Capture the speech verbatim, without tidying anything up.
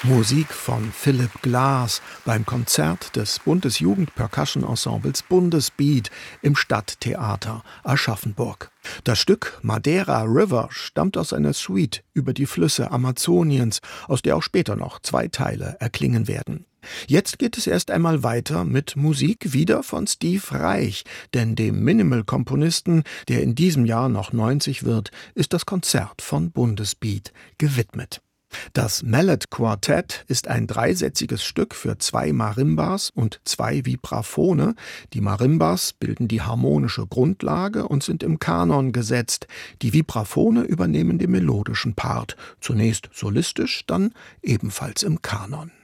Musik von Philipp Glass beim Konzert des Bundesjugend-Percussion-Ensembles Bundesbeat im Stadttheater Aschaffenburg. Das Stück Madeira River stammt aus einer Suite über die Flüsse Amazoniens, aus der auch später noch zwei Teile erklingen werden. Jetzt geht es erst einmal weiter mit Musik wieder von Steve Reich, denn dem Minimal-Komponisten, der in diesem Jahr noch neunzig wird, ist das Konzert von Bundesbeat gewidmet. Das Mallet Quartett ist ein dreisätziges Stück für zwei Marimbas und zwei Vibraphone. Die Marimbas bilden die harmonische Grundlage und sind im Kanon gesetzt. Die Vibraphone übernehmen den melodischen Part, zunächst solistisch, dann ebenfalls im Kanon.